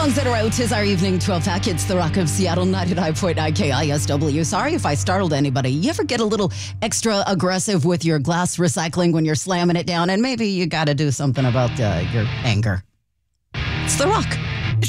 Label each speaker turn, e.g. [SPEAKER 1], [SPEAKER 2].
[SPEAKER 1] songs that are out. 'Tis our evening 12 pack. It's the Rock of Seattle 99.9 KISW. Sorry if I startled anybody. You ever get a little extra aggressive with your glass recycling when you're slamming it down, and maybe you got to do something about your anger? It's the Rock